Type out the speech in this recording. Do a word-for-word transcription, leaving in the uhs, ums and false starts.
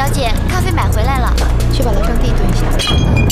小姐，咖啡买回来了， 去把楼上地蹲一下。